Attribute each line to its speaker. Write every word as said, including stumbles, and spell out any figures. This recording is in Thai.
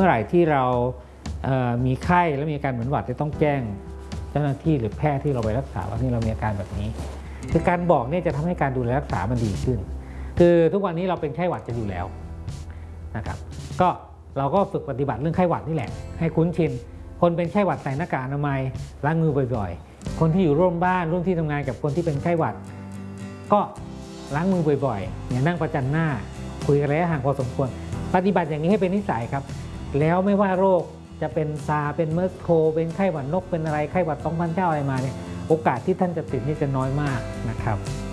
Speaker 1: อไหร่ที่เรามีไข้และมีอาการเหมือนหวัดจะต้องแจ้งเจ้าหน้าที่หรือแพทย์ที่เราไปรักษาว่านี่เรามีอาการแบบนี้คือการบอกเนี่ยจะทำให้การดูแลรักษามันดีขึ้นคือทุกวันนี้เราเป็นไข้หวัดจะอยู่แล้วนะครับก็เราก็ฝึกปฏิบัติเรื่องไข้หวัดนี่แหละให้คุ้นชินคนเป็นไข้หวัดใส่หน้ากากอนามัยล้างมือบ่อยๆคนที่อยู่ร่วมบ้านร่วมที่ทำงานกับคนที่เป็นไข้หวัดก็ล้างมือบ่อยๆอย่านั่งประจันหน้าคุยกันระยะห่างพอสมควรปฏิบัติอย่างนี้ให้เป็นนิสัยครับแล้วไม่ว่าโรคจะเป็นซาเป็นเมอร์สโคเป็นไข้หวัดนกเป็นอะไรไข้หวัดสองพันเก้าอะไรมาเนี่ยโอกาสที่ท่านจะติดนี่จะน้อยมากนะครับ